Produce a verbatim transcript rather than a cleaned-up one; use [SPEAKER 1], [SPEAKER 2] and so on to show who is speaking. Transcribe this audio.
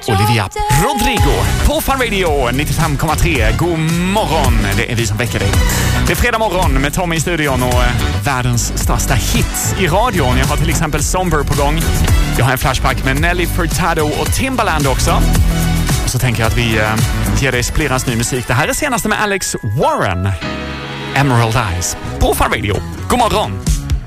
[SPEAKER 1] Olivia Rodrigo på Fun Radio nittiofem komma tre. God morgon, det är vi som väcker dig. Det är fredag morgon med Tommy i studion och världens största hits i radion. Jag har till exempel Somber på gång. Jag har en flashback med Nelly Furtado och Timbaland också. Och så tänker jag att vi uh, ger dig splirrans ny musik. Det här är senaste med Alex Warren. Emerald Eyes på Fun Radio. God morgon!